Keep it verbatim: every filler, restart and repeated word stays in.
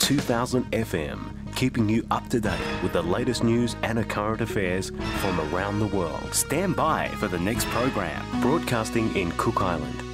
two thousand F M, keeping you up to date with the latest news and current affairs from around the world. Stand by for the next program, broadcasting in Cook Island.